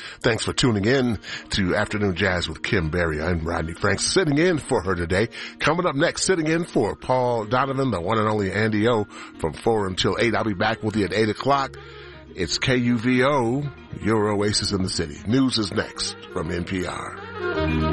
Thanks for tuning in to Afternoon Jazz with Kim Berry. I'm Rodney Franks, sitting in for her today. Coming up next, sitting in for Paul Donovan, the one and only Andy O, from 4 until 8. I'll be back with you at 8 o'clock. It's KUVO, your oasis in the city. News is next from NPR.